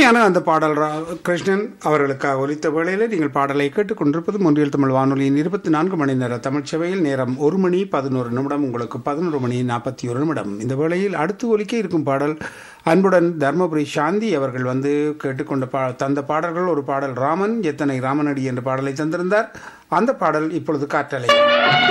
அருமையான அந்த பாடல் கிருஷ்ணன் அவர்களுக்காக ஒலித்த வேளையில் நீங்கள் பாடலை கேட்டுக்கொண்டிருப்பது மொன்றியல் தமிழ் வானொலியின் 24 மணி நேர தமிழ் சேவையில் நேரம் 1:11 உங்களுக்கு 11:41. இந்த வேளையில் அடுத்து ஒலிக்க இருக்கும் பாடல் அன்புடன் தர்மபுரி சாந்தி அவர்கள் வந்து கேட்டுக்கொண்ட தந்த பாடல்கள் ஒரு பாடல் ராமன் எத்தனை ராமனடி என்ற பாடலை தந்திருந்தார். அந்த பாடல் இப்பொழுது காற்றலை